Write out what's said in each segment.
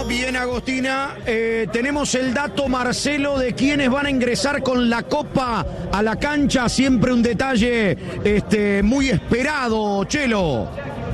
Bien, Agostina, tenemos el dato, Marcelo, de quiénes van a ingresar con la copa a la cancha. Siempre un detalle muy esperado, Chelo.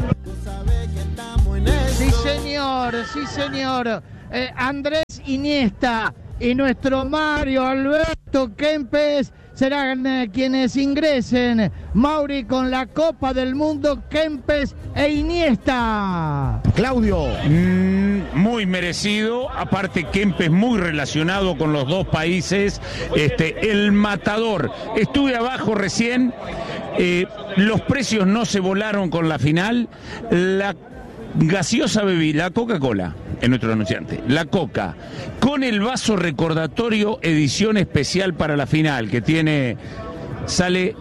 Sí, señor. Andrés Iniesta y nuestro Mario Alberto Kempes serán quienes ingresen. Mauri con la Copa del Mundo, Kempes e Iniesta. Claudio. Muy merecido, aparte Kempes muy relacionado con los dos países, el matador. Estuve abajo recién, los precios no se volaron con la final, la gaseosa bebí, la Coca-Cola, es nuestro anunciante, la Coca, con el vaso recordatorio edición especial para la final, que sale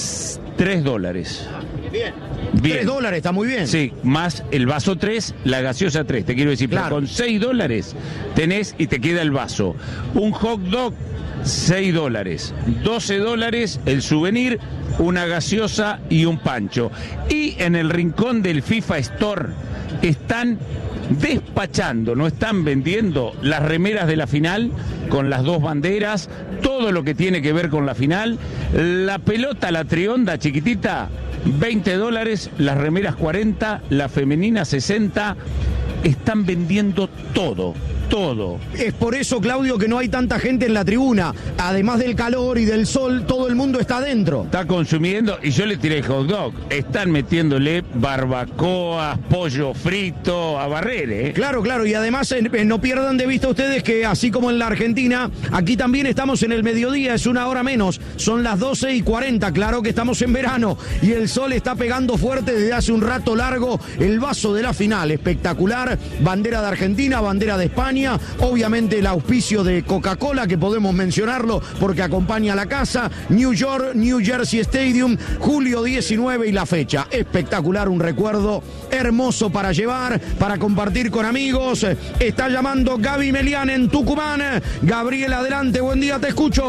$3. Bien. $3, está muy bien. Sí, más el vaso 3, la gaseosa 3, te quiero decir, claro. Pero con $6 tenés y te queda el vaso. Un hot dog, $6, $12 el souvenir, una gaseosa y un pancho. Y en el rincón del FIFA Store están despachando, no están vendiendo las remeras de la final con las dos banderas, todo lo que tiene que ver con la final, la pelota, la trionda chiquitita, $20, las remeras 40, la femenina 60, están vendiendo todo. Es por eso, Claudio, que no hay tanta gente en la tribuna. Además del calor y del sol, todo el mundo está adentro. Está consumiendo, y yo le tiré hot dog. Están metiéndole barbacoas, pollo frito, a barrer, ¿eh? Claro, y además no pierdan de vista ustedes que así como en la Argentina, aquí también estamos en el mediodía, es una hora menos, son las 12:40, claro que estamos en verano y el sol está pegando fuerte desde hace un rato largo. El vaso de la final, espectacular, bandera de Argentina, bandera de España, obviamente el auspicio de Coca-Cola, que podemos mencionarlo porque acompaña a la casa, New York, New Jersey Stadium, julio 19 y la fecha. Espectacular, un recuerdo hermoso para llevar, para compartir con amigos. Está llamando Gaby Melián en Tucumán. Gabriel, adelante, buen día, te escucho.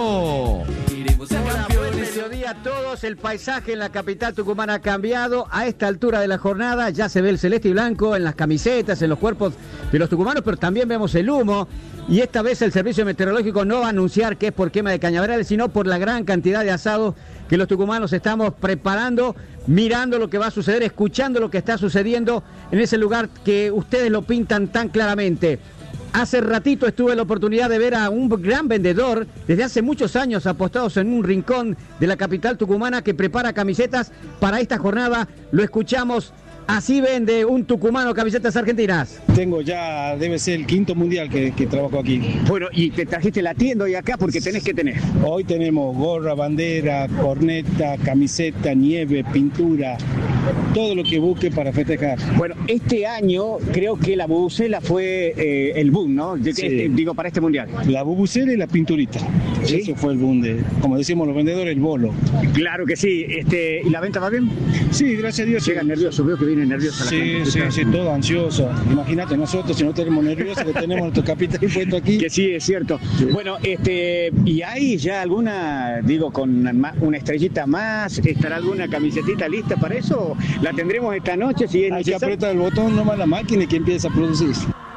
Hola, buen mediodía a todos. El paisaje en la capital tucumana ha cambiado. A esta altura de la jornada ya se ve el celeste y blanco en las camisetas, en los cuerpos de los tucumanos, pero también vemos el humo. Y esta vez el servicio meteorológico no va a anunciar que es por quema de cañaverales, sino por la gran cantidad de asados que los tucumanos estamos preparando, mirando lo que va a suceder, escuchando lo que está sucediendo en ese lugar que ustedes lo pintan tan claramente. Hace ratito tuve la oportunidad de ver a un gran vendedor, desde hace muchos años apostados en un rincón de la capital tucumana, que prepara camisetas para esta jornada. Lo escuchamos. Así vende un tucumano camisetas argentinas. Tengo ya, debe ser el quinto mundial que trabajo aquí. Bueno, y te trajiste la tienda hoy acá porque tenés que tener. Hoy tenemos gorra, bandera, corneta, camiseta, nieve, pintura, todo lo que busque para festejar. Bueno, este año creo que la bubucela fue el boom, ¿no? Sí. Digo, para este mundial. La bubucela y la pinturita. ¿Sí? Eso fue el boom de, como decimos los vendedores, el bolo. Claro que sí. ¿Y la venta va bien? Sí, gracias a Dios. Llegan nerviosos, veo que vienen nerviosos. Sí, todo ansioso. Imagínate, nosotros si no tenemos nerviosos, que tenemos nuestro capitán puesto aquí. Que sí, es cierto. Sí. Bueno, ¿y hay ya alguna, con una estrellita más? ¿Estará alguna camisetita lista para eso? ¿La tendremos esta noche si es necesario? Hay que apretar el botón nomás la máquina y que empieza a producir.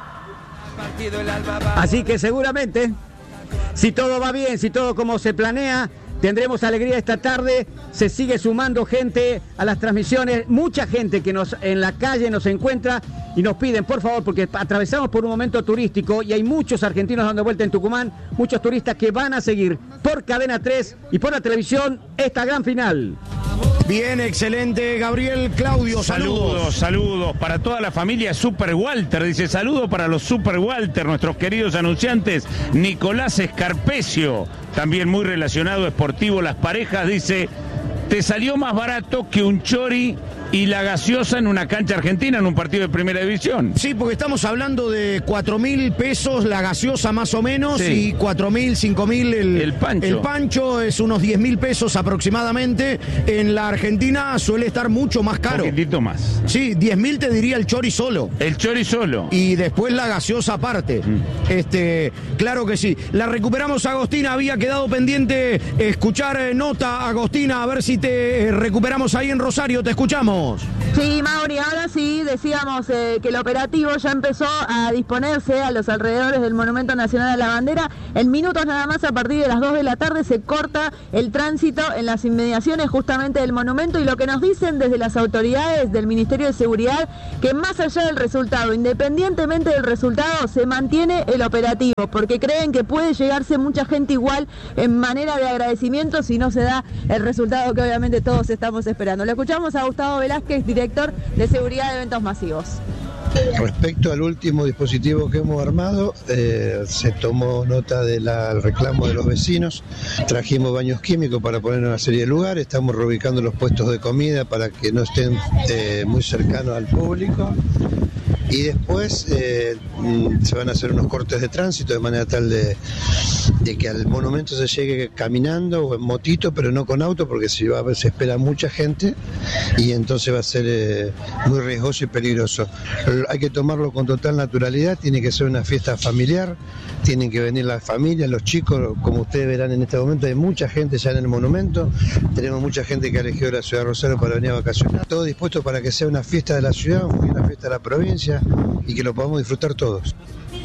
Así que seguramente, si todo va bien, si todo como se planea, tendremos alegría esta tarde. Se sigue sumando gente a las transmisiones, mucha gente que en la calle nos encuentra y nos piden, por favor, porque atravesamos por un momento turístico y hay muchos argentinos dando vuelta en Tucumán, muchos turistas que van a seguir por Cadena 3 y por la televisión esta gran final. Bien, excelente, Gabriel. Claudio, saludos para toda la familia Super Walter. Dice, saludo para los Super Walter, nuestros queridos anunciantes. Nicolás Escarpecio, también muy relacionado, esportivo, las parejas, dice, te salió más barato que un chori y la gaseosa en una cancha argentina en un partido de primera división. Sí, porque estamos hablando de 4.000 pesos la gaseosa más o menos, sí. Y 4.000, 5.000 el pancho. El pancho es unos 10.000 pesos aproximadamente. En la Argentina suele estar mucho más caro. Un poquitito más. Sí, 10.000 te diría el chori solo. El chori solo. Y después la gaseosa aparte. Claro que sí. La recuperamos, Agostina. Había quedado pendiente escuchar nota, Agostina, a ver si te recuperamos ahí en Rosario. Te escuchamos. escuchamos. Sí, Mauri, ahora sí, decíamos que el operativo ya empezó a disponerse a los alrededores del Monumento Nacional a la Bandera. En minutos nada más, a partir de las 2 de la tarde, se corta el tránsito en las inmediaciones justamente del monumento, y lo que nos dicen desde las autoridades del Ministerio de Seguridad, que más allá del resultado, independientemente del resultado, se mantiene el operativo, porque creen que puede llegarse mucha gente igual en manera de agradecimiento si no se da el resultado que obviamente todos estamos esperando. Lo escuchamos a Gustavo Velázquez, director de Seguridad de Eventos Masivos. Respecto al último dispositivo que hemos armado, se tomó nota del reclamo de los vecinos, trajimos baños químicos para poner en una serie de lugares, estamos reubicando los puestos de comida para que no estén muy cercanos al público, y después se van a hacer unos cortes de tránsito de manera tal de que al monumento se llegue caminando o en motito, pero no con auto, porque se espera mucha gente y entonces va a ser muy riesgoso y peligroso. Hay que tomarlo con total naturalidad, tiene que ser una fiesta familiar, tienen que venir las familias, los chicos, como ustedes verán en este momento hay mucha gente ya en el monumento, tenemos mucha gente que ha elegido la ciudad de Rosario para venir a vacacionar, todo dispuesto para que sea una fiesta de la ciudad, una fiesta de la provincia y que lo podamos disfrutar todos.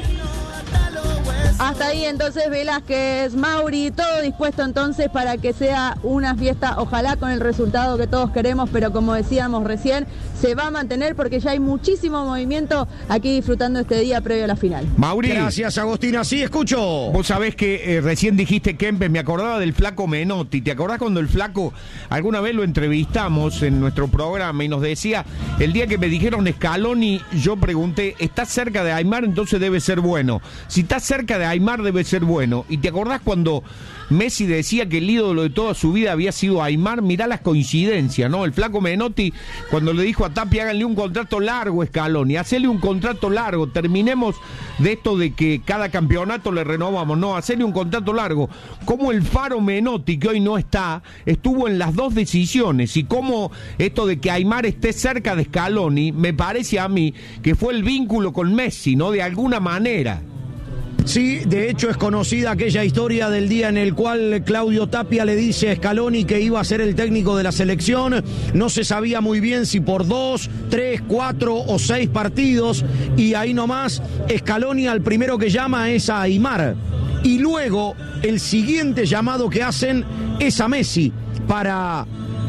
Hasta ahí entonces Velázquez, Mauri, todo dispuesto entonces para que sea una fiesta, ojalá con el resultado que todos queremos, pero como decíamos recién, se va a mantener porque ya hay muchísimo movimiento aquí disfrutando este día previo a la final. Mauri. Gracias, Agostina. Sí, escucho. Vos sabés que recién dijiste Kempes, me acordaba del Flaco Menotti. ¿Te acordás cuando el Flaco, alguna vez lo entrevistamos en nuestro programa y nos decía, el día que me dijeron Scaloni, yo pregunté, ¿está cerca de Aimar? Entonces debe ser bueno. Si está cerca de Aimar, debe ser bueno. ¿Y te acordás cuando Messi decía que el ídolo de toda su vida había sido Aimar? Mirá las coincidencias, ¿no? El Flaco Menotti, cuando le dijo a Tapia, háganle un contrato largo, Scaloni, hacele un contrato largo, terminemos de esto de que cada campeonato le renovamos, no, hacele un contrato largo. Como el Faro Menotti, que hoy no está, estuvo en las dos decisiones, y como esto de que Aimar esté cerca de Scaloni, me parece a mí que fue el vínculo con Messi, ¿no? De alguna manera. Sí, de hecho es conocida aquella historia del día en el cual Claudio Tapia le dice a Scaloni que iba a ser el técnico de la selección. No se sabía muy bien si por 2, 3, 4 o 6 partidos, y ahí nomás Scaloni al primero que llama es a Aimar. Y luego el siguiente llamado que hacen es a Messi para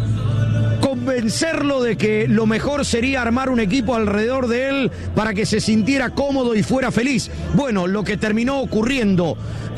convencerlo de que lo mejor sería armar un equipo alrededor de él para que se sintiera cómodo y fuera feliz. Bueno, lo que terminó ocurriendo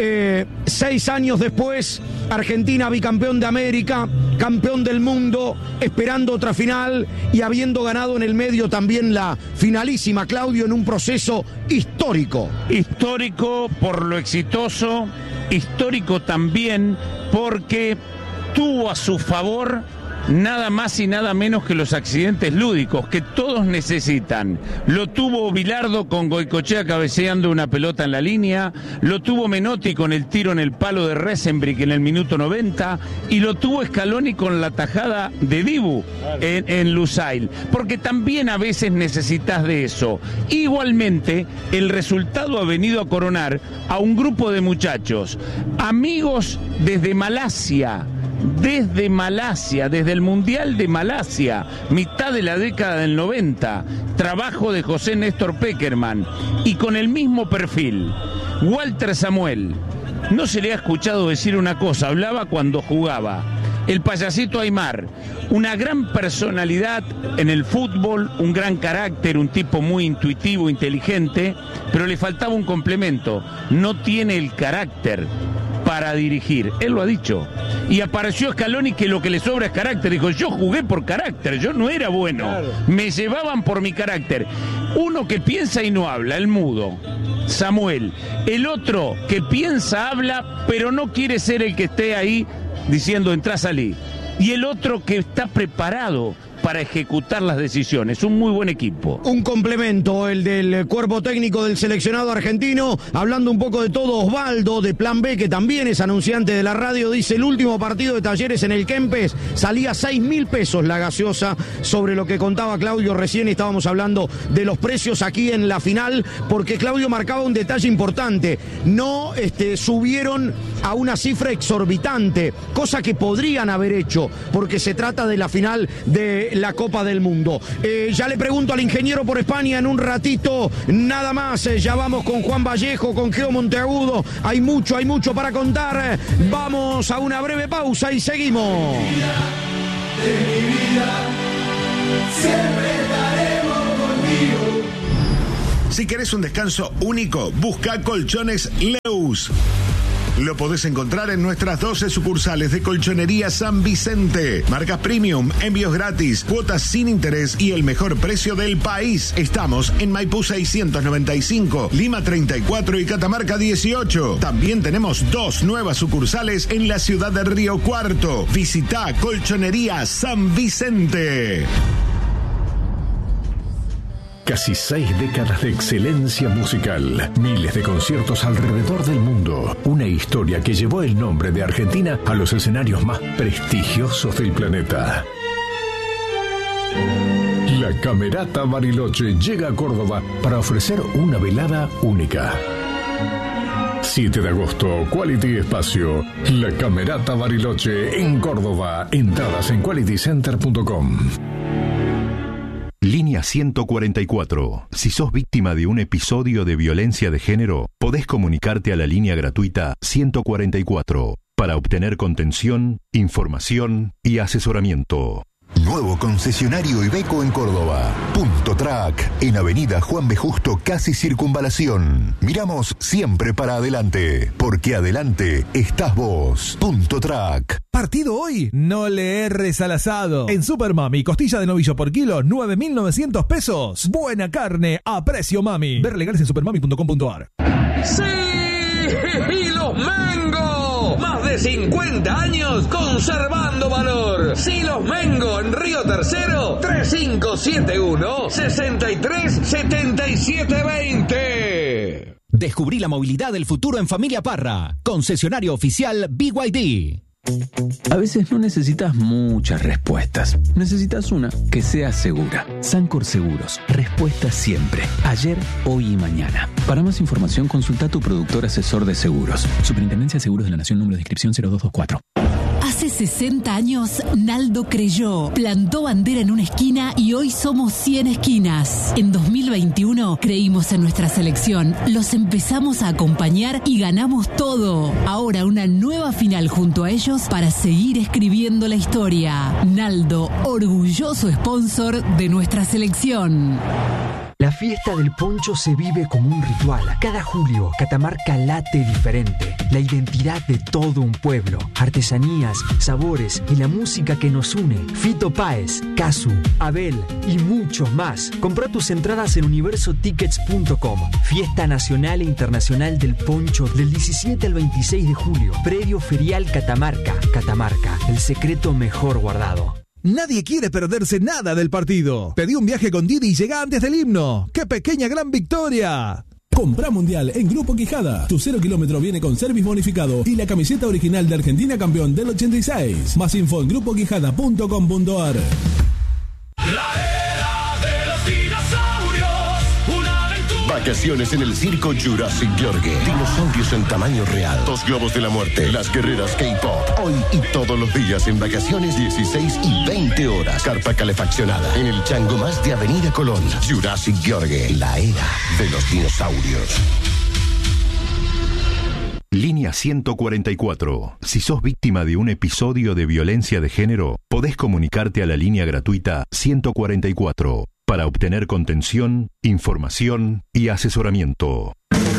6 años después, Argentina bicampeón de América, campeón del mundo, esperando otra final y habiendo ganado en el medio también la finalísima, Claudio, en un proceso histórico. Histórico por lo exitoso, histórico también porque tuvo a su favor nada más y nada menos que los accidentes lúdicos que todos necesitan. Lo tuvo Bilardo con Goicoechea cabeceando una pelota en la línea, lo tuvo Menotti con el tiro en el palo de Resenbrick en el minuto 90, y lo tuvo Scaloni con la tajada de Dibu en Lusail, porque también a veces necesitas de eso. Igualmente, el resultado ha venido a coronar a un grupo de muchachos, amigos desde Malasia, desde el Mundial de Malasia, mitad de la década del 90, trabajo de José Néstor Peckerman, y con el mismo perfil. Walter Samuel, no se le ha escuchado decir una cosa, hablaba cuando jugaba. El payasito Aimar, una gran personalidad en el fútbol, un gran carácter, un tipo muy intuitivo, inteligente, pero le faltaba un complemento, no tiene el carácter para dirigir, él lo ha dicho. Y apareció Scaloni, que lo que le sobra es carácter. Dijo, yo jugué por carácter, yo no era bueno, me llevaban por mi carácter. Uno que piensa y no habla, el mudo, Samuel. El otro que piensa, habla, pero no quiere ser el que esté ahí diciendo entrá, salí. Y el otro que está preparado para ejecutar las decisiones. Un muy buen equipo. Un complemento, el del cuerpo técnico del seleccionado argentino. Hablando un poco de todo, Osvaldo, de Plan B, que también es anunciante de la radio, dice, el último partido de Talleres en el Kempes salía 6.000 pesos la gaseosa, sobre lo que contaba Claudio recién. Estábamos hablando de los precios aquí en la final, porque Claudio marcaba un detalle importante. No subieron a una cifra exorbitante, cosa que podrían haber hecho, porque se trata de la final de la Copa del Mundo. Ya le pregunto al ingeniero por España en un ratito, nada más. Ya vamos con Juan Vallejo, con Geo Monteagudo. Hay mucho para contar. Vamos a una breve pausa y seguimos. De mi vida, siempre estaremos contigo. Si querés un descanso único, busca Colchones Leus. Lo podés encontrar en nuestras 12 sucursales de Colchonería San Vicente. Marcas premium, envíos gratis, cuotas sin interés y el mejor precio del país. Estamos en Maipú 695, Lima 34 y Catamarca 18. También tenemos 2 nuevas sucursales en la ciudad de Río Cuarto. Visita Colchonería San Vicente. Casi 6 décadas de excelencia musical, miles de conciertos alrededor del mundo, una historia que llevó el nombre de Argentina a los escenarios más prestigiosos del planeta. La Camerata Bariloche llega a Córdoba para ofrecer una velada única. 7 de agosto, Quality Espacio, La Camerata Bariloche en Córdoba. Entradas en qualitycenter.com. Línea 144. Si sos víctima de un episodio de violencia de género, podés comunicarte a la línea gratuita 144 para obtener contención, información y asesoramiento. Nuevo concesionario Iveco en Córdoba. Punto Track, en Avenida Juan B. Justo, casi Circunvalación. Miramos siempre para adelante, porque adelante estás vos. Punto Track. Partido hoy, no le erres al asado. En Super Mami, costilla de novillo por kilo, 9.900 pesos. Buena carne a precio mami. Ver legales en supermami.com.ar. ¡Sí! ¡Y los Mengo! Más de 50 años conservando valor. Silos Mengo en Río Tercero, 3571-637720. Descubrí la movilidad del futuro en Familia Parra. Concesionario oficial BYD. A veces no necesitas muchas respuestas. Necesitas una que sea segura. Sancor Seguros. Respuesta siempre. Ayer, hoy y mañana. Para más información, consulta a tu productor asesor de seguros. Superintendencia de Seguros de la Nación, número de inscripción 0224. Hace 60 años, Naldo creyó, plantó bandera en una esquina y hoy somos 100 esquinas. En 2021 creímos en nuestra selección, los empezamos a acompañar y ganamos todo. Ahora una nueva final junto a ellos para seguir escribiendo la historia. Naldo, orgulloso sponsor de nuestra selección. La fiesta del poncho se vive como un ritual. Cada julio, Catamarca late diferente. La identidad de todo un pueblo. Artesanías, sabores y la música que nos une. Fito Páez, Casu, Abel y muchos más. Comprá tus entradas en universotickets.com. Fiesta Nacional e Internacional del Poncho del 17 al 26 de julio. Predio Ferial Catamarca. Catamarca, el secreto mejor guardado. Nadie quiere perderse nada del partido. Pedí un viaje con Didi y llega antes del himno. ¡Qué pequeña gran victoria! Compra Mundial en Grupo Quijada. Tu 0 kilómetro viene con service bonificado y la camiseta original de Argentina campeón del 86. Más info en grupoquijada.com.ar. Vacaciones en el circo Jurassic Yorgue. Dinosaurios en tamaño real. 2 globos de la muerte. Las guerreras K-pop. Hoy y todos los días en vacaciones 16 y 20 horas. Carpa calefaccionada. En el Chango Más de Avenida Colón. Jurassic Yorgue. La era de los dinosaurios. Línea 144. Si sos víctima de un episodio de violencia de género, podés comunicarte a la línea gratuita 144 para obtener contención, información y asesoramiento.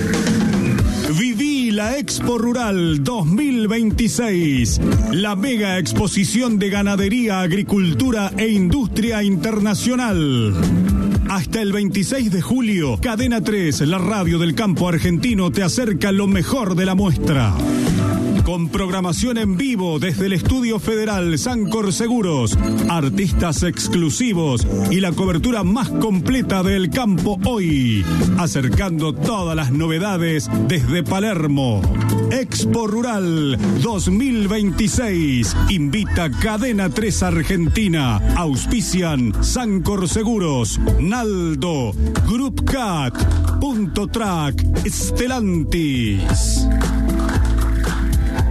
Viví la Expo Rural 2026, la mega exposición de ganadería, agricultura e industria internacional. Hasta el 26 de julio, Cadena 3, la radio del campo argentino, te acerca lo mejor de la muestra. Con programación en vivo desde el Estudio Federal Sancor Seguros, artistas exclusivos y la cobertura más completa del campo hoy, acercando todas las novedades desde Palermo. Expo Rural 2026, invita Cadena 3 Argentina, auspician Sancor Seguros, Naldo, Group Cat, Punto Track, Stellantis.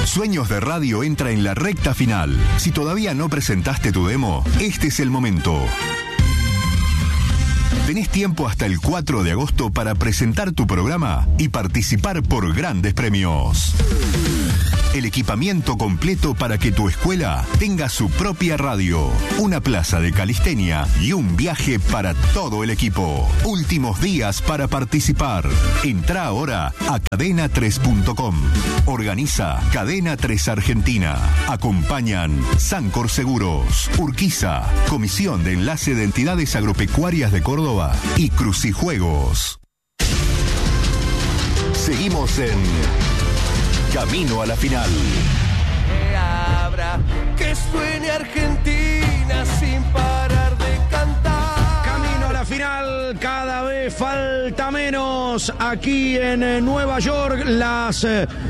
Sueños de Radio entra en la recta final. Si todavía no presentaste tu demo, este es el momento. Tenés tiempo hasta el 4 de agosto para presentar tu programa y participar por grandes premios. El equipamiento completo para que tu escuela tenga su propia radio, una plaza de calistenia y un viaje para todo el equipo. Últimos días para participar. Entrá ahora a cadena3.com. Organiza Cadena 3 Argentina. Acompañan Sancor Seguros, Urquiza, Comisión de Enlace de Entidades Agropecuarias de Córdoba y Crucijuegos. Seguimos en Camino a la Final. Que abra, que suene Argentina sin parar de cantar. Camino a la final, cada vez falta menos. Aquí en Nueva York, las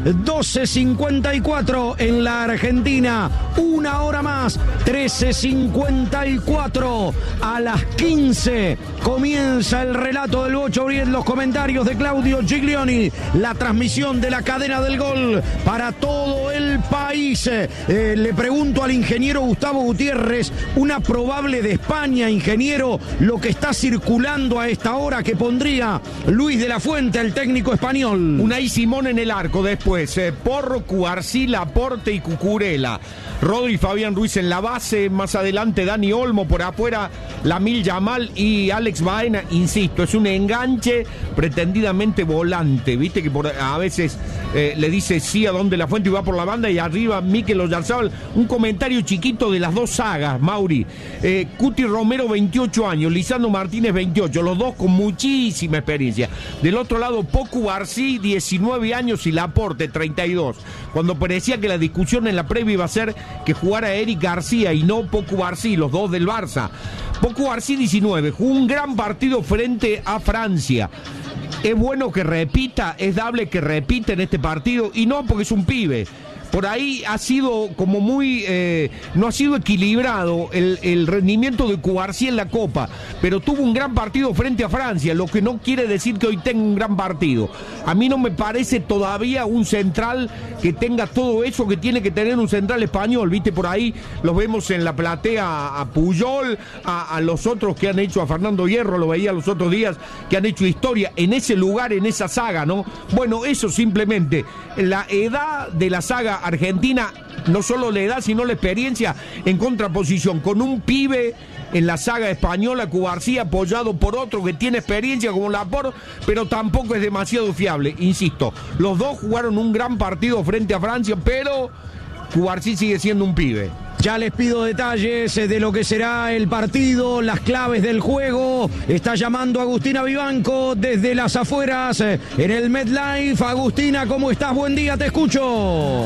12:54 en la Argentina. Una hora más, 13:54. A las 15 comienza el relato del Bocha Uriet, los comentarios de Claudio Giglioni, la transmisión de la cadena del gol para todo el país. Le pregunto al ingeniero Gustavo Gutiérrez, una probable de España, ingeniero, lo que está circulando a esta hora que pondría Luis de la Fuente, el técnico español. Unai Simón en el arco, después Porro, Cubarsí, Laporte y Cucurella. Rodri, Fabián Ruiz en la base, más adelante Dani Olmo, por afuera Lamil Yamal y Alex Baena. Insisto, es un enganche pretendidamente volante, viste que a veces le dice sí a Don de la Fuente y va por la banda, y arriba Mikel Oyarzábal. Un comentario chiquito de las dos sagas, Mauri. Cuti Romero, 28 años, Lisandro Martínez, 28, los dos con muchísima experiencia. Del otro lado, Pocu Barcí, 19 años, y Laporte, 32. Cuando parecía que la discusión en la previa iba a ser que jugara Eric García y no Pocu Barcí, los dos del Barça. Pocu Barcí, 19, jugó un gran partido frente a Francia. Es bueno que repita, es dable que repita en este partido, y no porque es un pibe. Por ahí ha sido como muy... no ha sido equilibrado el rendimiento de Cubarsí en la Copa, pero tuvo un gran partido frente a Francia, lo que no quiere decir que hoy tenga un gran partido. A mí no me parece todavía un central que tenga todo eso que tiene que tener un central español, ¿viste? Por ahí los vemos en la platea a Puyol, a los otros que han hecho, a Fernando Hierro, lo veía los otros días, que han hecho historia en ese lugar, en esa saga, ¿no? Bueno, eso simplemente, la edad de la saga argentina, no solo la edad, sino la experiencia, en contraposición con un pibe en la saga española, Cubarsí, apoyado por otro que tiene experiencia como Laporte, pero tampoco es demasiado fiable. Insisto, los dos jugaron un gran partido frente a Francia, pero Cubarsí sigue siendo un pibe. Ya les pido detalles de lo que será el partido, las claves del juego. Está llamando Agustina Vivanco desde las afueras en el MetLife. Agustina, ¿cómo estás? Buen día, te escucho.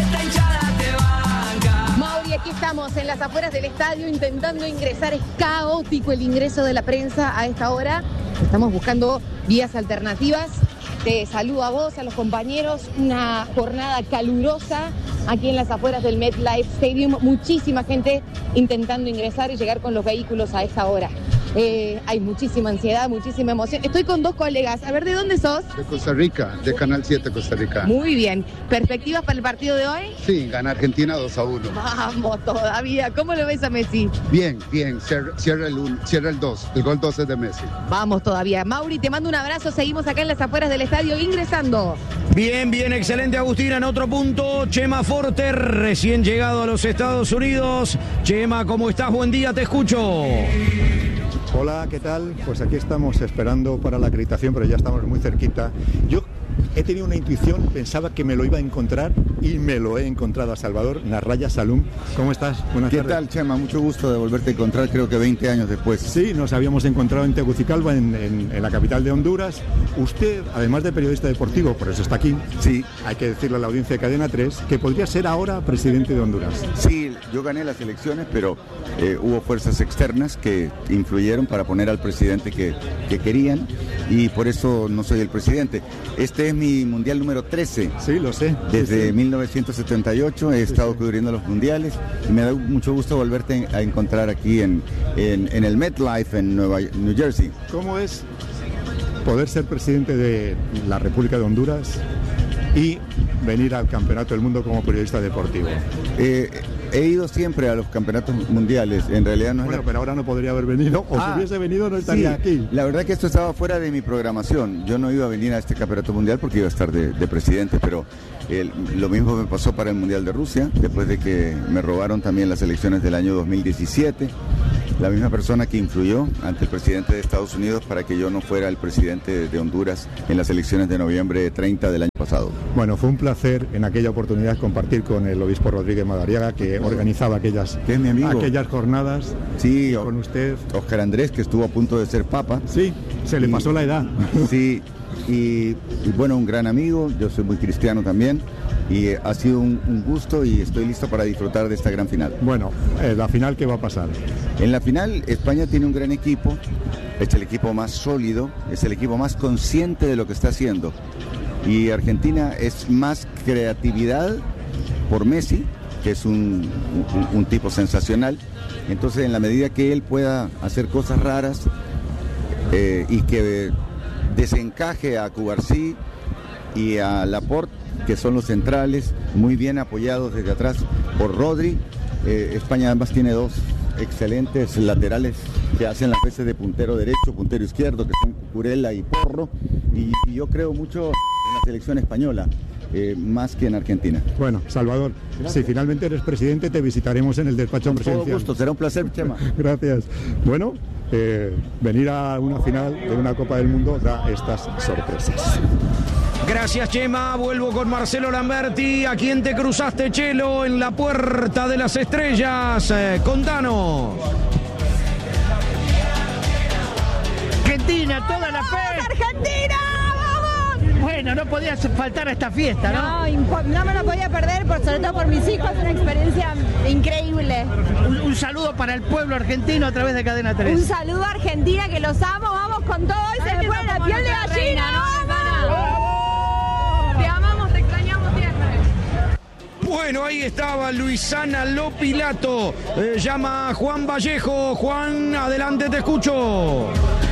Mauri, aquí estamos en las afueras del estadio intentando ingresar. Es caótico el ingreso de la prensa a esta hora. Estamos buscando vías alternativas. Te saludo a vos, a los compañeros. Una jornada calurosa aquí en las afueras del MetLife Stadium. Muchísima gente intentando ingresar y llegar con los vehículos a esta hora. Hay muchísima ansiedad, muchísima emoción. Estoy con dos colegas. A ver, ¿de dónde sos? De Costa Rica, de Canal 7 Costa Rica. Muy bien. ¿Perspectivas para el partido de hoy? Sí, gana Argentina 2-1. Vamos todavía. ¿Cómo lo ves a Messi? Bien, bien. Cierra el 2. El gol 2 es de Messi. Vamos todavía. Mauri, te mando un abrazo. Seguimos acá en las afueras del estadio ingresando. Bien, bien, excelente, Agustina. En otro punto, Chema Forter, recién llegado a los Estados Unidos. Chema, ¿cómo estás? Buen día, te escucho. Hola, ¿qué tal? Pues aquí estamos esperando para la acreditación, pero ya estamos muy cerquita. Yo he tenido una intuición, pensaba que me lo iba a encontrar y me lo he encontrado a Salvador Narraya Salum. ¿Cómo estás? Buenas tardes. ¿Qué tal, Chema? Mucho gusto de volverte a encontrar, creo que 20 años después. Sí, nos habíamos encontrado en Tegucigalpa, en la capital de Honduras. Usted, además de periodista deportivo, por eso está aquí. Sí. Hay que decirle a la audiencia de Cadena 3 que podría ser ahora presidente de Honduras. Sí, yo gané las elecciones, pero hubo fuerzas externas que influyeron para poner al presidente que querían, y por eso no soy el presidente. Este es mi mundial número 13. Sí, lo sé. Desde 1978 he estado cubriendo los mundiales y me da mucho gusto volverte a encontrar aquí en el MetLife en New Jersey. ¿Cómo es poder ser presidente de la República de Honduras? y venir al Campeonato del Mundo como periodista deportivo. He ido siempre a los campeonatos mundiales, en realidad no. Bueno, pero ahora no podría haber venido, o si hubiese venido no estaría aquí. La verdad que esto estaba fuera de mi programación. Yo no iba a venir a este campeonato mundial porque iba a estar de presidente, pero lo mismo me pasó para el Mundial de Rusia, después de que me robaron también las elecciones del año 2017. La misma persona que influyó ante el presidente de Estados Unidos para que yo no fuera el presidente de Honduras en las elecciones de noviembre 30 del año pasado. Bueno, fue un placer en aquella oportunidad compartir con el obispo Rodríguez Madariaga, que organizaba aquellas jornadas. Sí, con usted. Oscar Andrés, que estuvo a punto de ser papa. Sí, se le pasó la edad. Sí, y bueno, un gran amigo, yo soy muy cristiano también. Y ha sido un gusto y estoy listo para disfrutar de esta gran final. Bueno, la final, ¿qué va a pasar? En la final, España tiene un gran equipo, es el equipo más sólido, es el equipo más consciente de lo que está haciendo. Y Argentina es más creatividad por Messi, que es un tipo sensacional. Entonces, en la medida que él pueda hacer cosas raras y que desencaje a Cubarsí y a Laporte, que son los centrales, muy bien apoyados desde atrás por Rodri. España además tiene dos excelentes laterales que hacen las veces de puntero derecho, puntero izquierdo, que son Cucurella y Porro, y yo creo mucho en la selección española, más que en Argentina. Bueno, Salvador, gracias. Si finalmente eres presidente, te visitaremos en el despacho presidencial. Con todo gusto, será un placer, Chema. Gracias. Bueno, venir a una final de una Copa del Mundo da estas sorpresas. Gracias, Chema. Vuelvo con Marcelo Lamberti. ¿A quién te cruzaste, Chelo, en la puerta de las estrellas? Contanos. Argentina, toda la fe. ¡Argentina! ¡Vamos! Bueno, no podía faltar a esta fiesta, ¿no? No me lo podía perder, sobre todo por mis hijos, una experiencia increíble. Un saludo para el pueblo argentino a través de Cadena 3. Un saludo a Argentina, que los amo, vamos con todo y se me pone la piel de gallina, ¡vamos! Te amamos, te extrañamos siempre. Bueno, ahí estaba Luisana Lopilato. Llama a Juan Vallejo. Juan, adelante, te escucho.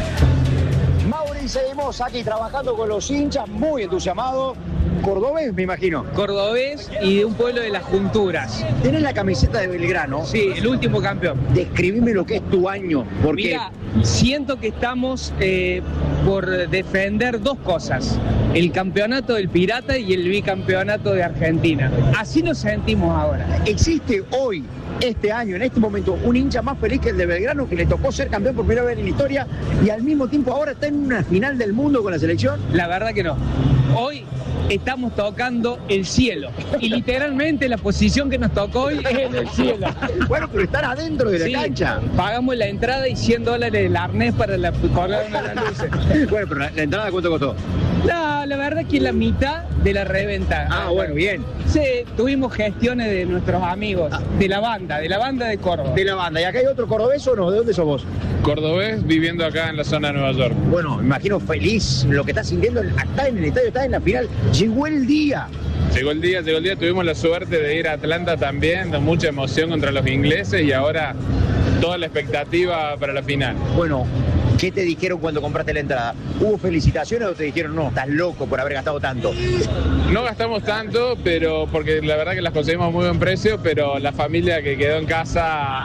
Mauri, seguimos aquí trabajando con los hinchas, muy entusiasmados. Cordobés, me imagino. Cordobés y de un pueblo de las Junturas. ¿Tenés la camiseta de Belgrano? Sí, el último campeón. Describime lo que es tu año, porque... Mira, siento que estamos por defender dos cosas. El campeonato del Pirata y el bicampeonato de Argentina. Así nos sentimos ahora. ¿Existe hoy, este año, en este momento, un hincha más feliz que el de Belgrano, que le tocó ser campeón por primera vez en la historia y al mismo tiempo ahora está en una final del mundo con la selección? La verdad que no. Hoy estamos tocando el cielo. Y literalmente la posición que nos tocó hoy es en el cielo. Bueno, pero están adentro de la cancha. Pagamos la entrada y $100 el arnés para colgar una de las luces. Bueno, pero la entrada, ¿cuánto costó? No, la verdad es que la mitad de la reventa. Ah, bueno, bien. Sí, tuvimos gestiones de nuestros amigos, de la banda de Córdoba. De la banda. ¿Y acá hay otro cordobés o no? ¿De dónde sos vos? Cordobés, viviendo acá en la zona de Nueva York. Bueno, me imagino feliz lo que estás sintiendo. Está en el estadio, está en la final. Llegó el día. Llegó el día. Tuvimos la suerte de ir a Atlanta también, de mucha emoción contra los ingleses y ahora toda la expectativa para la final. Bueno, ¿qué te dijeron cuando compraste la entrada? ¿Hubo felicitaciones o te dijeron, no, estás loco por haber gastado tanto? No gastamos tanto, pero porque la verdad que las conseguimos a muy buen precio, pero la familia que quedó en casa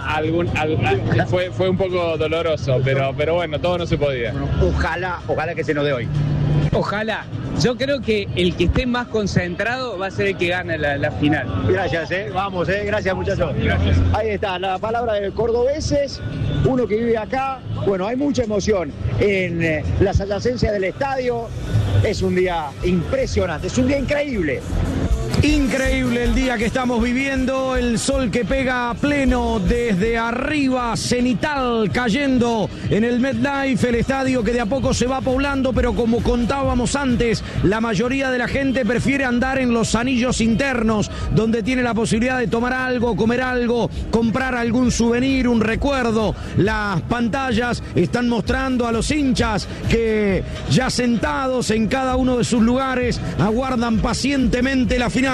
fue un poco doloroso, pero bueno, todo no se podía. Bueno, ojalá que se nos dé hoy. Ojalá. Yo creo que el que esté más concentrado va a ser el que gane la final. Gracias, vamos, gracias muchachos. Gracias. Ahí está, la palabra de cordobeses, uno que vive acá. Bueno, hay mucha emoción en las adyacencias del estadio. Es un día impresionante, es un día increíble. Increíble el día que estamos viviendo, el sol que pega a pleno desde arriba, cenital, cayendo en el MetLife, el estadio que de a poco se va poblando, pero como contábamos antes, la mayoría de la gente prefiere andar en los anillos internos, donde tiene la posibilidad de tomar algo, comer algo, comprar algún souvenir, un recuerdo. Las pantallas están mostrando a los hinchas que ya sentados en cada uno de sus lugares aguardan pacientemente la final.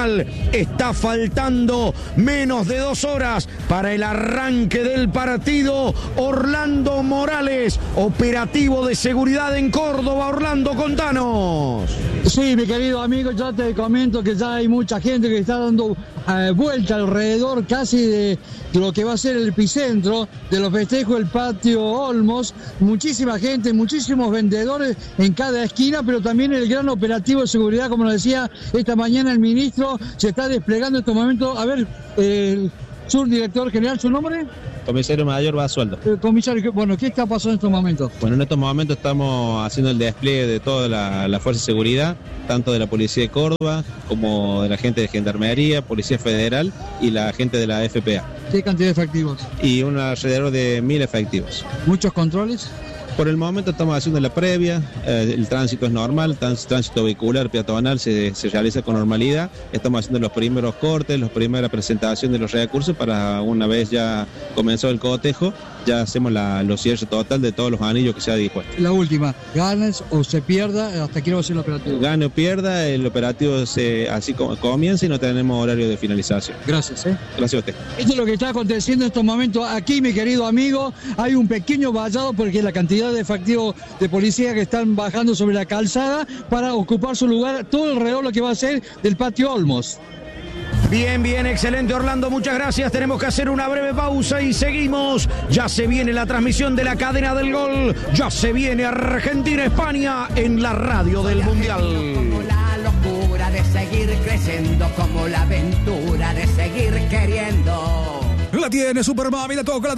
final. Está faltando menos de 2 horas para el arranque del partido. Orlando Morales, operativo de seguridad en Córdoba. Orlando, contanos. Sí, mi querido amigo, ya te comento que ya hay mucha gente que está dando vuelta alrededor casi de lo que va a ser el epicentro de los festejos del patio Olmos. Muchísima gente, muchísimos vendedores en cada esquina, pero también el gran operativo de seguridad, como nos decía esta mañana el ministro, se está desplegando en estos momentos. A ver, subdirector general, ¿su nombre? Comisario Mayor Basualdo. Comisario, bueno, ¿qué está pasando en estos momentos? Bueno, en estos momentos estamos haciendo el despliegue de toda la fuerza de seguridad, tanto de la Policía de Córdoba como de la gente de Gendarmería, Policía Federal y la gente de la FPA. ¿Qué cantidad de efectivos? Y alrededor de 1000 efectivos. ¿Muchos controles? Por el momento estamos haciendo la previa, el tránsito es normal, tránsito vehicular, peatonal se realiza con normalidad. Estamos haciendo los primeros cortes, la primera presentación de los recursos para una vez ya comenzó el cotejo, ya hacemos los cierres total de todos los anillos que se ha dispuesto. La última, ganes o se pierda, hasta quiero hacer el operativo. Gane o pierda, el operativo así como comienza y no tenemos horario de finalización. Gracias. Gracias a usted. Esto es lo que está aconteciendo en estos momentos aquí, mi querido amigo. Hay un pequeño vallado porque la cantidad de efectivos de policía que están bajando sobre la calzada para ocupar su lugar todo alrededor lo que va a ser del patio Olmos. Bien, excelente Orlando, muchas gracias. Tenemos que hacer una breve pausa y seguimos. Ya se viene la transmisión de la cadena del gol. Ya se viene Argentina-España en la radio del Mundial. Como la locura de seguir creciendo, como la aventura de seguir queriendo. La tiene Super Mami, la toca,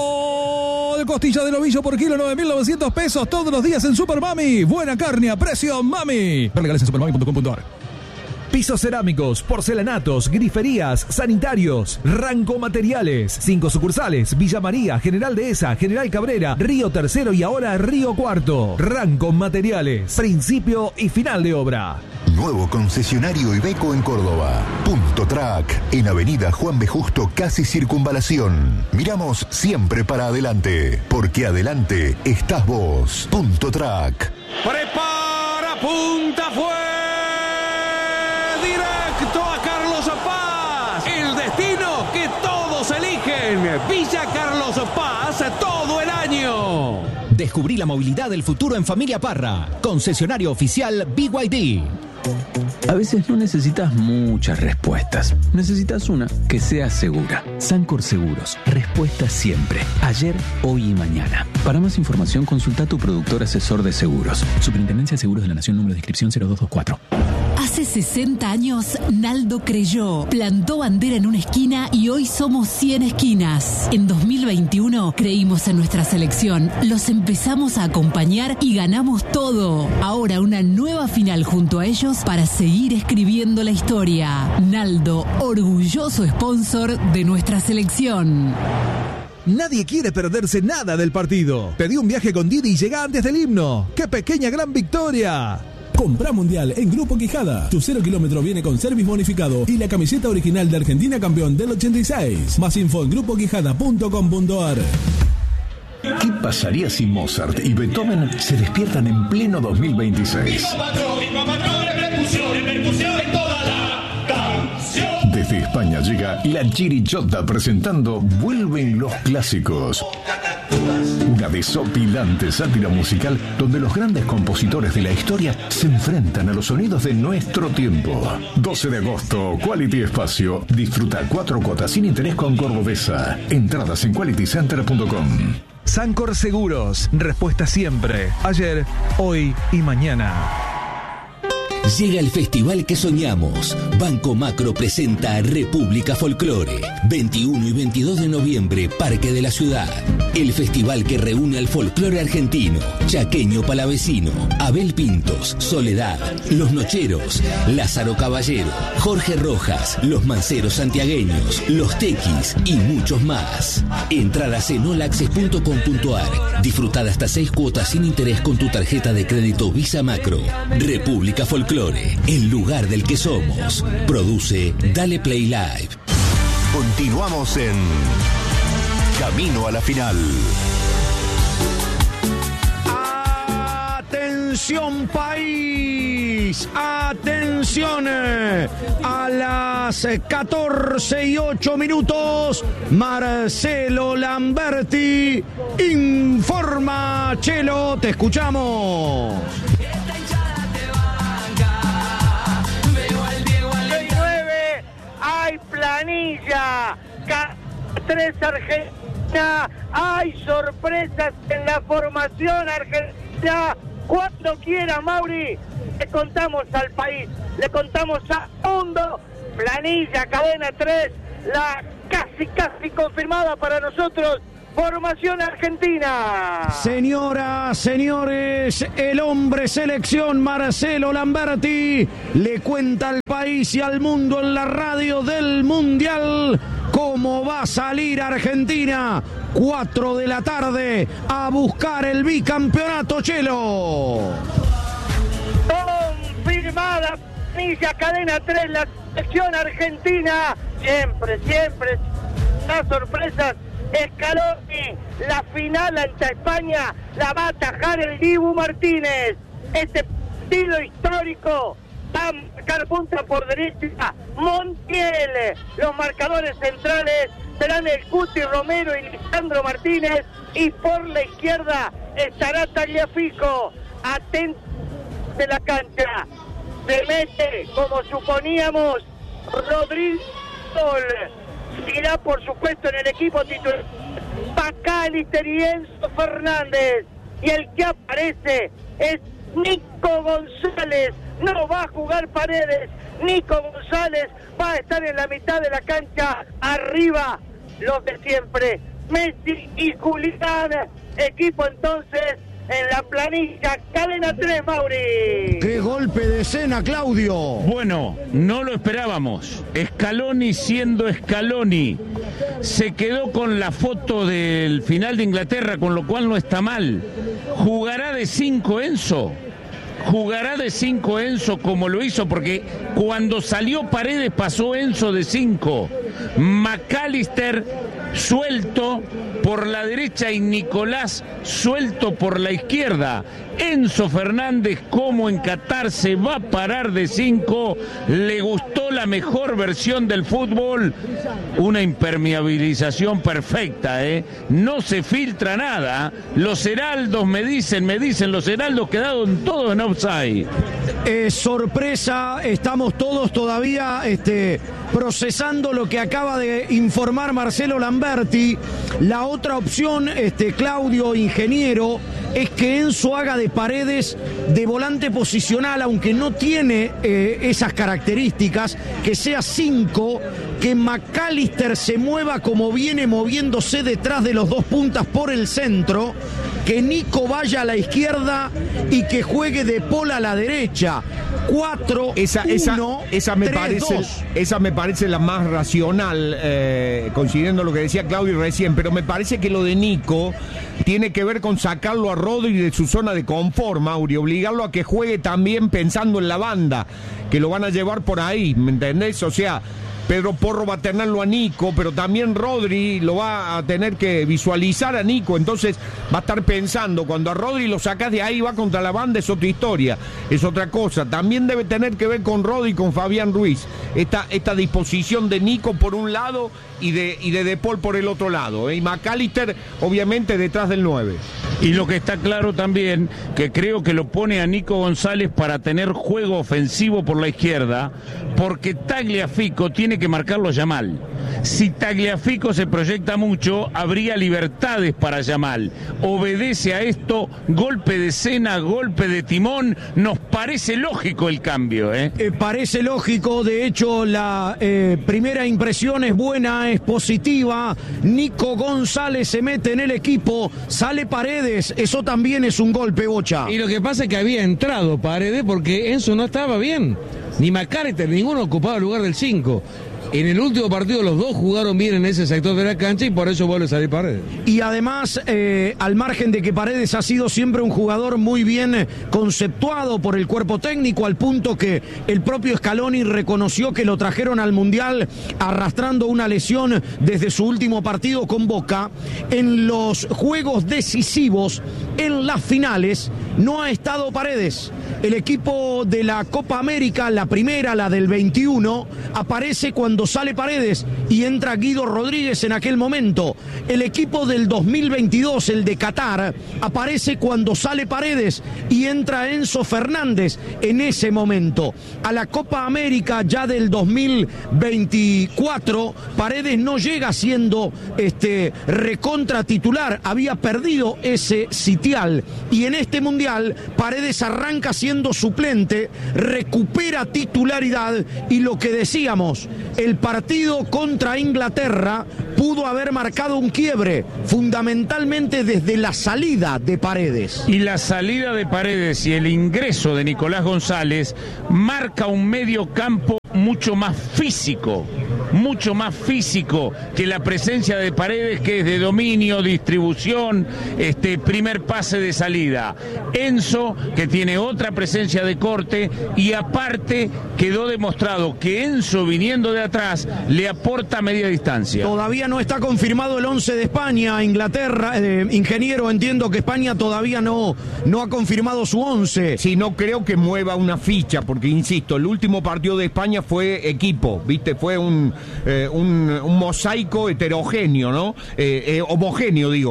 gol. Costilla de novillo por kilo, 9.900 pesos todos los días en Super Mami. Buena carne a precio Mami. Legales en supermami.com.ar. Pisos cerámicos, porcelanatos, griferías, sanitarios, Ranco Materiales. 5 sucursales, Villa María, General Dehesa, General Cabrera, Río Tercero y ahora Río Cuarto. Ranco Materiales, principio y final de obra. Nuevo concesionario Iveco en Córdoba. Punto Track, en Avenida Juan B. Justo, casi Circunvalación. Miramos siempre para adelante, porque adelante estás vos. Punto Track. Prepara, punta, fue directo a Carlos Paz. El destino que todos eligen. Villa Carlos Paz todo el año. Descubrí la movilidad del futuro en Familia Parra. Concesionario oficial BYD. A veces no necesitas muchas respuestas. Necesitas una que sea segura. Sancor Seguros. Respuesta siempre. Ayer, hoy y mañana. Para más información, consulta a tu productor asesor de seguros. Superintendencia de Seguros de la Nación, número de inscripción 0224. Hace 60 años, Naldo creyó, plantó bandera en una esquina y hoy somos 100 esquinas. En 2021 creímos en nuestra selección, los empezamos a acompañar y ganamos todo. Ahora una nueva final junto a ellos para seguir escribiendo la historia. Naldo, orgulloso sponsor de nuestra selección. Nadie quiere perderse nada del partido. Pedí un viaje con Didi y llega antes del himno. ¡Qué pequeña gran victoria! Compra Mundial en Grupo Quijada. Tu 0 kilómetro viene con service bonificado y la camiseta original de Argentina campeón del 86. Más info en grupoquijada.com.ar. ¿Qué pasaría si Mozart y Beethoven se despiertan en pleno 2026? Desde España llega La Chirichota presentando Vuelven los clásicos. Una desopilante sátira musical donde los grandes compositores de la historia se enfrentan a los sonidos de nuestro tiempo. 12 de agosto, Quality Espacio. Disfruta 4 cuotas sin interés con Cordobesa. Entradas en qualitycenter.com. Sancor Seguros. Respuesta siempre. Ayer, hoy y mañana. Llega el festival que soñamos. Banco Macro presenta República Folclore. 21 y 22 de noviembre, Parque de la Ciudad. El festival que reúne al folclore argentino, chaqueño palavecino, Abel Pintos, Soledad, Los Nocheros, Lázaro Caballero, Jorge Rojas, Los Manceros Santiagueños, Los Tequis y muchos más. Entradas en olaccess.com.ar. Disfrutar hasta 6 cuotas sin interés con tu tarjeta de crédito Visa Macro. República Folclore, el lugar del que somos. Produce Dale Play Live. Continuamos en Camino a la Final. Atención país, atención. Atención, a las 14:08, Marcelo Lamberti informa. Chelo, te escuchamos. 9, hay planilla, 3 Argentina, hay sorpresas en la formación argentina. Cuando quiera, Mauri, le contamos al país, le contamos al mundo. Planilla, cadena 3, la casi confirmada para nosotros. Formación argentina. Señoras, señores, el hombre selección Marcelo Lamberti le cuenta al país y al mundo en la radio del Mundial cómo va a salir Argentina. 4 de la tarde a buscar el bicampeonato, Chelo. Confirmada, planilla, cadena 3, la selección argentina. Siempre, las sorpresas. Scaloni, la final ante España la va a atajar el Dibu Martínez. Este partido histórico va a marcar punta por derecha Montiel. Los marcadores centrales serán el Cuti Romero y Lisandro Martínez, y por la izquierda estará Tagliafico. Atento de la cancha, se mete, como suponíamos, Rodrigo. Irá, por supuesto, en el equipo titular McAllister y Enzo Fernández. Y el que aparece es Nico González. No va a jugar Paredes. Nico González va a estar en la mitad de la cancha. Arriba, los de siempre, Messi y Julián. Equipo entonces en la planilla, cadena 3, Mauri. ¡Qué golpe de escena, Claudio! Bueno, no lo esperábamos. Scaloni siendo Scaloni. Se quedó con la foto del final de Inglaterra, con lo cual no está mal. ¿Jugará de 5 Enzo? ¿Jugará de 5 Enzo como lo hizo? Porque cuando salió Paredes pasó Enzo de 5. McAllister suelto por la derecha y Nicolás suelto por la izquierda. Enzo Fernández, como en Qatar, se va a parar de 5. Le gustó la mejor versión del fútbol. Una impermeabilización perfecta, no se filtra nada. Los heraldos me dicen, los heraldos quedaron todos en offside. Sorpresa, estamos todos todavía procesando lo que acaba de informar Marcelo Lamberti. La otra opción, Claudio, ingeniero, es que Enzo haga de Paredes de volante posicional, aunque no tiene esas características, que sea 5, que McAllister se mueva como viene moviéndose detrás de los dos puntas por el centro, que Nico vaya a la izquierda y que juegue De Paul a la derecha. 4, 1, esa me 3, parece 2. Esa me parece la más racional, coincidiendo lo que decía Claudio recién, pero me parece que lo de Nico tiene que ver con sacarlo a Rodri de su zona de confort, Mauri, obligarlo a que juegue también pensando en la banda, que lo van a llevar por ahí, ¿me entendés? O sea, Pedro Porro va a tenerlo a Nico, pero también Rodri lo va a tener que visualizar a Nico, entonces va a estar pensando, cuando a Rodri lo sacas de ahí, va contra la banda, es otra historia, es otra cosa. También debe tener que ver con Rodri y con Fabián Ruiz, esta disposición de Nico por un lado y de Paul por el otro lado, y McAllister obviamente detrás del 9. Y lo que está claro también, que creo que lo pone a Nico González para tener juego ofensivo por la izquierda, porque Tagliafico tiene que marcarlo a Yamal. Si Tagliafico se proyecta mucho, habría libertades para Yamal. Obedece a esto, golpe de escena, golpe de timón. Nos parece lógico el cambio, Parece lógico, de hecho la primera impresión es buena, es positiva. Nico González se mete en el equipo, sale Paredes, eso también es un golpe, Bocha. Y lo que pasa es que había entrado Paredes porque Enzo no estaba bien. Ni McAllister, ninguno ocupaba el lugar del 5. En el último partido los dos jugaron bien en ese sector de la cancha y por eso vuelve a salir Paredes. Y además, al margen de que Paredes ha sido siempre un jugador muy bien conceptuado por el cuerpo técnico, al punto que el propio Scaloni reconoció que lo trajeron al Mundial arrastrando una lesión desde su último partido con Boca, en los juegos decisivos, en las finales, no ha estado Paredes. El equipo de la Copa América, la primera, la del 21, aparece cuando sale Paredes y entra Guido Rodríguez en aquel momento. El equipo del 2022, el de Qatar, aparece cuando sale Paredes y entra Enzo Fernández en ese momento. A la Copa América ya del 2024, Paredes no llega siendo recontra titular, había perdido ese sitial, y en este mundial Paredes arranca siendo suplente, recupera titularidad, y lo que decíamos, el partido contra Inglaterra pudo haber marcado un quiebre, fundamentalmente desde la salida de Paredes. Y la salida de Paredes y el ingreso de Nicolás González marca un medio campo mucho más físico que la presencia de Paredes, que es de dominio, distribución, primer pase de salida. Enzo, que tiene otra presencia de corte, y aparte quedó demostrado que Enzo, viniendo de atrás, le aporta media distancia. Todavía no está confirmado el 11 de España. Inglaterra, ingeniero, entiendo que España todavía no ha confirmado su 11. Sí, no creo que mueva una ficha, porque insisto, el último partido de España fue equipo, ¿viste? Fue un mosaico heterogéneo, ¿no? Homogéneo, digo.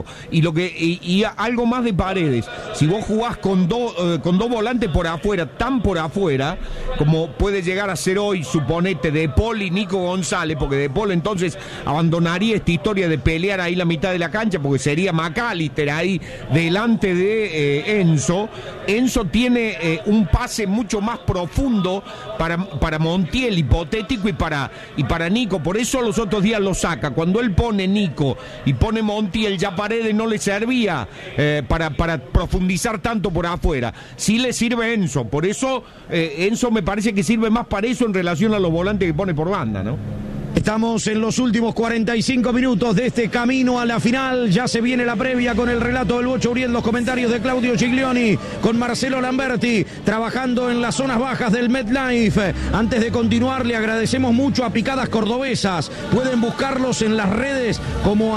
Y algo más de Paredes. Si vos jugás con dos volantes por afuera, tan por afuera, como puede llegar a ser hoy, suponete, De Paul y Nico González, porque De Paul entonces abandonaría esta historia de pelear ahí la mitad de la cancha, porque sería McAllister ahí delante de Enzo. Enzo tiene un pase mucho más profundo para Montiel, hipotético, y para Nico. Por eso los otros días lo saca. Cuando él pone Nico y pone Montiel, ya Paredes no le servía para profundizar tanto por afuera. Sí le sirve Enzo. Por eso Enzo me parece que sirve más para eso en relación a los volantes que pone por banda, ¿no? Estamos en los últimos 45 minutos de este camino a la final. Ya se viene la previa con el relato del Bocho Uriel, los comentarios de Claudio Giglioni, con Marcelo Lamberti, trabajando en las zonas bajas del MetLife. Antes de continuar, le agradecemos mucho a Picadas Cordobesas. Pueden buscarlos en las redes como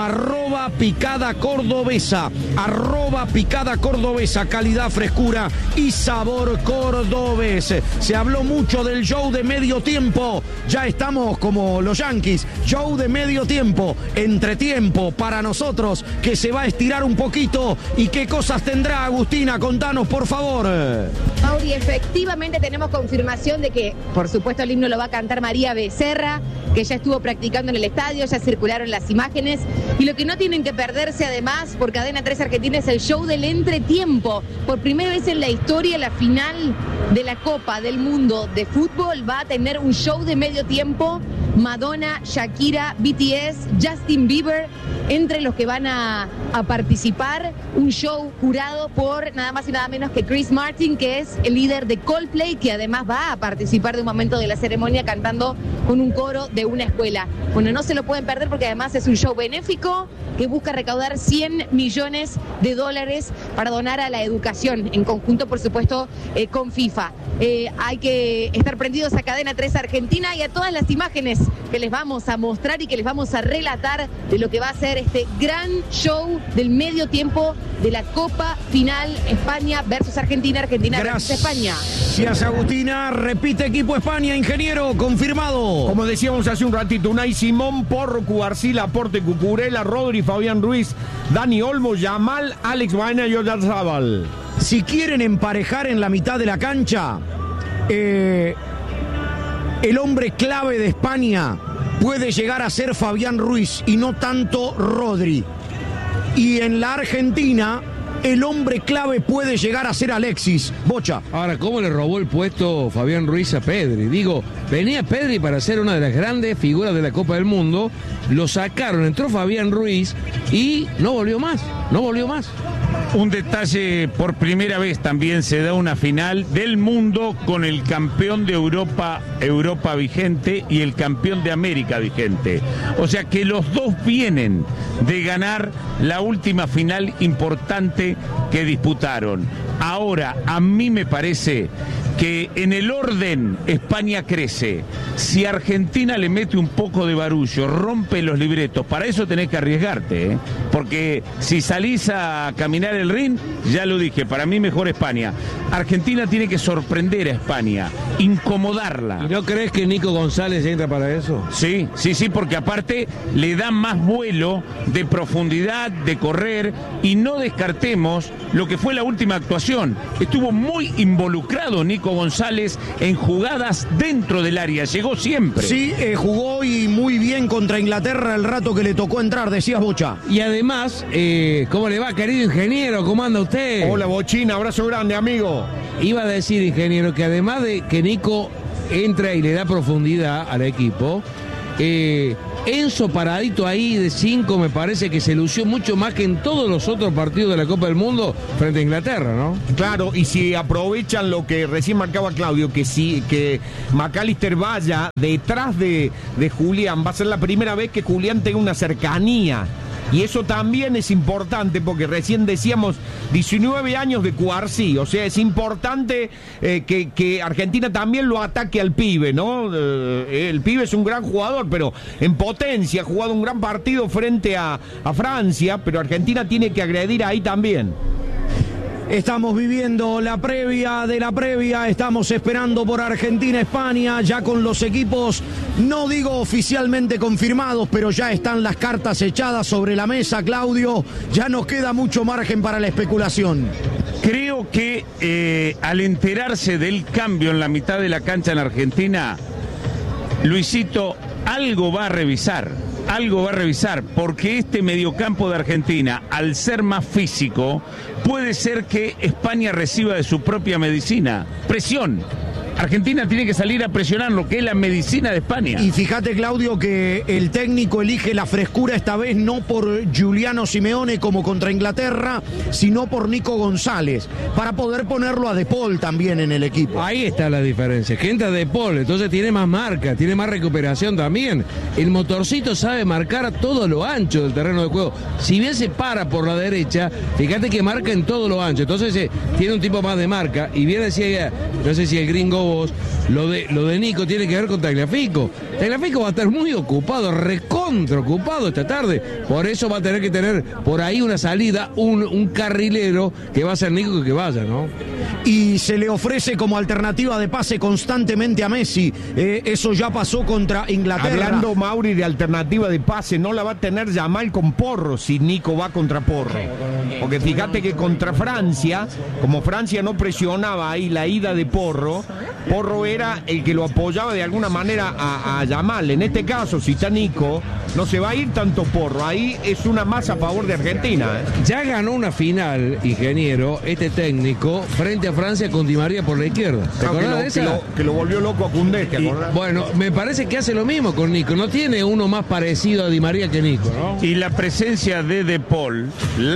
@picadacordobesa, @picadacordobesa, calidad, frescura y sabor cordobés. Se habló mucho del show de medio tiempo. Ya estamos como los Yankees, show de medio tiempo, entretiempo para nosotros, que se va a estirar un poquito. ¿Y qué cosas tendrá, Agustina? Contanos, por favor. Mauri, efectivamente tenemos confirmación de que, por supuesto, el himno lo va a cantar María Becerra, que ya estuvo practicando en el estadio, ya circularon las imágenes. Y lo que no tienen que perderse, además, por Cadena 3 Argentina, es el show del entretiempo. Por primera vez en la historia, la final de la Copa del Mundo de Fútbol va a tener un show de medio tiempo. Madonna, Shakira, BTS, Justin Bieber, entre los que van a participar. Un show jurado por nada más y nada menos que Chris Martin, que es el líder de Coldplay, que además va a participar de un momento de la ceremonia cantando con un coro de una escuela. Bueno, no se lo pueden perder, porque además es un show benéfico que busca recaudar $100 millones para donar a la educación, en conjunto, por supuesto, con FIFA. Hay que estar prendidos a Cadena 3 Argentina y a todas las imágenes que les vamos a mostrar y que les vamos a relatar de lo que va a ser este gran show del medio tiempo de la Copa Final, España versus Argentina, Argentina versus España. Gracias, Agustina. Repite equipo España, ingeniero, confirmado. Como decíamos hace un ratito, Unai Simón, Porro, Cubarsí, Aporte, Cucurella, Rodri, Fabián Ruiz, Dani Olmo, Yamal, Alex Baena y Oyarzábal. Si quieren emparejar en la mitad de la cancha, el hombre clave de España puede llegar a ser Fabián Ruiz y no tanto Rodri. Y en la Argentina, el hombre clave puede llegar a ser Alexis. Bocha. Ahora, ¿cómo le robó el puesto Fabián Ruiz a Pedri? Digo, venía Pedri para ser una de las grandes figuras de la Copa del Mundo, lo sacaron, entró Fabián Ruiz y no volvió más. Un detalle, por primera vez también se da una final del mundo con el campeón de Europa vigente y el campeón de América vigente. O sea que los dos vienen de ganar la última final importante que disputaron. Ahora, a mí me parece que en el orden España crece. Si Argentina le mete un poco de barullo, rompe los libretos, para eso tenés que arriesgarte, ¿eh? Porque si salís a caminar el ring, ya lo dije, para mí mejor España. Argentina tiene que sorprender a España, incomodarla. ¿Y no crees que Nico González entra para eso? Sí, porque aparte le da más vuelo, de profundidad, de correr, y no descartemos lo que fue la última actuación. Estuvo muy involucrado Nico González en jugadas dentro del área, llegó siempre. Sí, jugó y muy bien contra Inglaterra el rato que le tocó entrar, decías, Bocha. Y además, ¿cómo le va, querido ingeniero? ¿Cómo anda usted? Hola, Bochín, abrazo grande, amigo. Iba a decir, ingeniero, que además de que Nico entra y le da profundidad al equipo, Enzo paradito ahí de 5 me parece que se lució mucho más que en todos los otros partidos de la Copa del Mundo frente a Inglaterra, ¿no? Claro, y si aprovechan lo que recién marcaba Claudio, que McAllister vaya detrás de Julián, va a ser la primera vez que Julián tenga una cercanía. Y eso también es importante porque recién decíamos 19 años de Cuarcí, o sea, es importante que Argentina también lo ataque al pibe, ¿no? El pibe es un gran jugador, pero en potencia, ha jugado un gran partido frente a Francia, pero Argentina tiene que agredir ahí también. Estamos viviendo la previa de la previa, estamos esperando por Argentina-España, ya con los equipos, no digo oficialmente confirmados, pero ya están las cartas echadas sobre la mesa, Claudio, ya nos queda mucho margen para la especulación. Creo que al enterarse del cambio en la mitad de la cancha en Argentina, Luisito algo va a revisar, porque este mediocampo de Argentina, al ser más físico, puede ser que España reciba de su propia medicina, presión. Argentina tiene que salir a presionar lo que es la medicina de España. Y fíjate, Claudio, que el técnico elige la frescura esta vez no por Giuliano Simeone como contra Inglaterra, sino por Nico González, para poder ponerlo a De Paul también en el equipo. Ahí está la diferencia, que entra De Paul, entonces tiene más marca, tiene más recuperación también. El motorcito sabe marcar a todo lo ancho del terreno de juego. Si bien se para por la derecha, fíjate que marca en todo lo ancho, entonces tiene un tipo más de marca. Y bien decía, no sé si el gringo lo de Nico tiene que ver con Tagliafico. Tagliafico va a estar muy ocupado, recontra ocupado esta tarde. Por eso va a tener que tener por ahí una salida, un carrilero que va a ser Nico que vaya, ¿no? Y se le ofrece como alternativa de pase constantemente a Messi. Eso ya pasó contra Inglaterra. Hablando, Mauri, de alternativa de pase, no la va a tener Yamal con Porro si Nico va contra Porro. Porque fíjate que contra Francia, como Francia no presionaba ahí la ida de Porro era el que lo apoyaba de alguna manera a Yamal. En este caso, si está Nico, no se va a ir tanto Porro. Ahí es una más a favor de Argentina. Ya ganó una final, ingeniero, este técnico, frente a Francia con Di María por la izquierda. ¿Te acordás de esa? Que lo volvió loco a Koundé, ¿te acordás? Bueno, me parece que hace lo mismo con Nico. No tiene uno más parecido a Di María que Nico, ¿no? Y la presencia de De Paul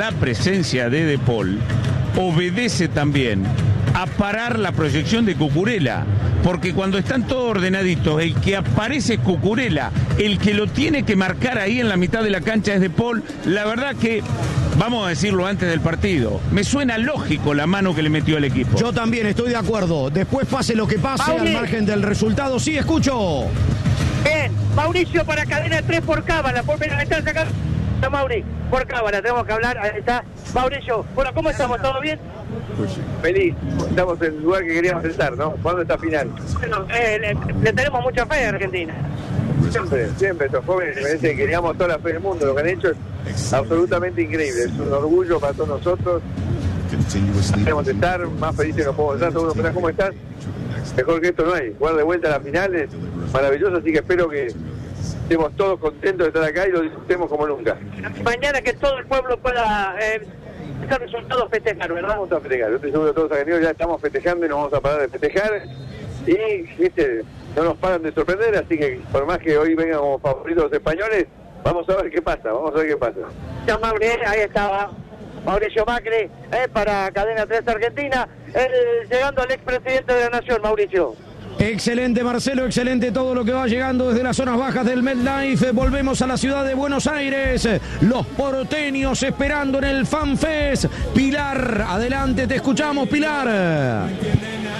obedece también a parar la proyección de Cucurella, porque cuando están todos ordenaditos, el que aparece es Cucurella, el que lo tiene que marcar ahí en la mitad de la cancha es De Paul. La verdad que, vamos a decirlo antes del partido, me suena lógico la mano que le metió al equipo. Yo también estoy de acuerdo, después pase lo que pase, Mauri, al margen del resultado. Sí, escucho. Bien, Mauricio para Cadena 3 por cábala, por penalizar acá. Mauri, por cábala, tenemos que hablar, ahí está Mauricio. Bueno, ¿cómo estamos? ¿Todo bien? Pues feliz, estamos en el lugar que queríamos estar, ¿no? ¿Cuándo está final? Bueno, le tenemos mucha fe a Argentina. Siempre, estos jóvenes que queríamos toda la fe del mundo, lo que han hecho es absolutamente increíble, es un orgullo para todos nosotros. Queremos estar, más felices no podemos estar, todos uno, ¿cómo estás? Mejor que esto no hay, jugar de vuelta a las finales, maravilloso, así que espero que estemos todos contentos de estar acá y lo disfrutemos como nunca. Mañana que todo el pueblo pueda estar resultados festejar, ¿verdad? Vamos a festejar, yo estoy seguro que todos los argentinos ya estamos festejando y nos vamos a parar de festejar y no nos paran de sorprender, así que por más que hoy vengan como favoritos los españoles, vamos a ver qué pasa, Ya Mauri, ahí estaba Mauricio Macri, para Cadena 3 Argentina, llegando al expresidente de la Nación, Mauricio. Excelente, Marcelo, excelente todo lo que va llegando desde las zonas bajas del MetLife. Volvemos a la ciudad de Buenos Aires. Los porteños esperando en el FanFest. Pilar, adelante, te escuchamos, Pilar.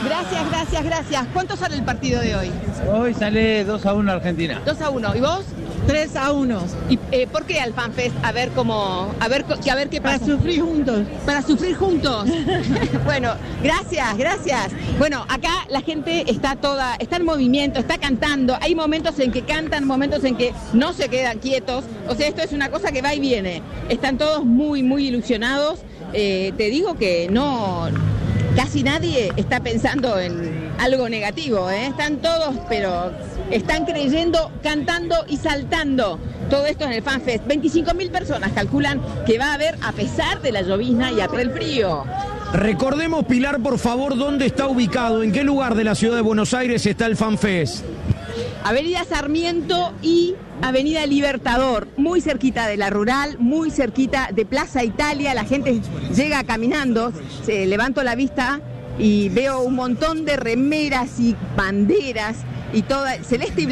Gracias. ¿Cuánto sale el partido de hoy? Hoy sale 2-1 Argentina. 2-1. ¿Y vos? 3-1. ¿Y por qué al FanFest? A ver qué pasa. Para sufrir juntos. Para sufrir juntos. Bueno, gracias. Bueno, acá la gente está en movimiento, está cantando. Hay momentos en que cantan, momentos en que no se quedan quietos. O sea, esto es una cosa que va y viene. Están todos muy ilusionados. Te digo que casi nadie está pensando en algo negativo, ¿eh? Están todos, pero están creyendo, cantando y saltando. Todo esto en el FanFest. 25.000 personas calculan que va a haber a pesar de la llovizna y a pesar del frío. Recordemos, Pilar, por favor, dónde está ubicado, en qué lugar de la ciudad de Buenos Aires está el FanFest. Avenida Sarmiento y Avenida Libertador, muy cerquita de la Rural, muy cerquita de Plaza Italia. La gente llega caminando, levanto la vista y veo un montón de remeras y banderas y toda celeste y blanca.